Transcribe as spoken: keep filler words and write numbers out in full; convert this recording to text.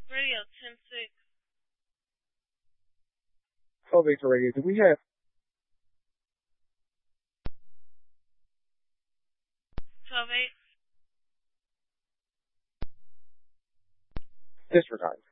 Radio ten six. twelve eight for radio. Do we have? twelve eight. Disregard.